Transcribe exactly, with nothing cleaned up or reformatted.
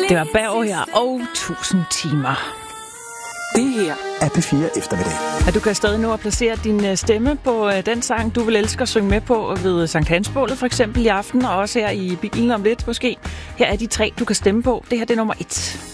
Det var Berger og tusind timer. Det her er P fire eftermiddag. Og du kan stadig nå at placere din stemme på den sang, du vil elske at synge med på ved Sankt Hansbålet for eksempel i aften, og også her i bilen om lidt måske. Her er de tre, du kan stemme på. Det her det er nummer et.